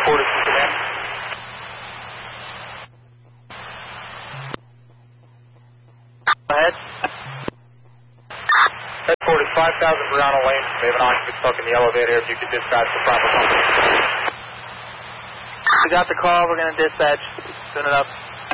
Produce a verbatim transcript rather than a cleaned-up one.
Report it to command. Go ahead. Headport is five thousand Verano Lane. We have an occupant stuck in the elevator. If you could dispatch the proper company. We got the call. We're going to dispatch. Soon enough.